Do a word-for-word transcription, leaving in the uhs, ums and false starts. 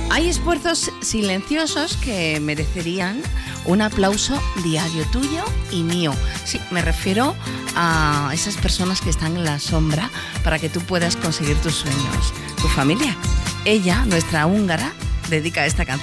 Hay esfuerzos silenciosos que merecerían un aplauso diario tuyo y mío. Sí, me refiero a esas personas que están en la sombra para que tú puedas conseguir tus sueños. Tu familia. Ella, nuestra húngara, dedica esta canción.